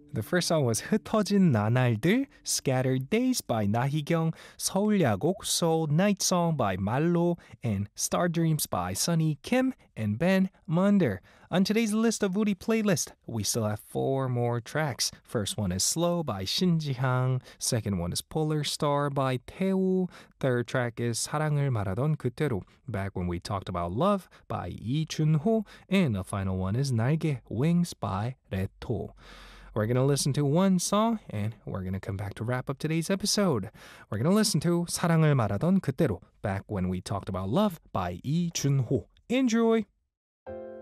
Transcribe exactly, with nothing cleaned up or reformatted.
The first song was 흩어진 나날들, Scattered Days by 나희경, 서울야곡, Soul Night Song by Mallo, and Star Dreams by Sunny Kim and Ben Munder. On today's list of Woody playlist, we still have four more tracks. First one is Slow by Shin Ji-hang. Second one is Polar Star by Taewoo. Third track is 사랑을 말하던 그때로, back when we talked about love by Lee Chun-ho. And the final one is 날개, Wings by Reto. We're going to listen to one song and we're going to come back to wrap up today's episode. We're going to listen to 사랑을 말하던 그때로, back when we talked about love by Lee Chun-ho. Enjoy!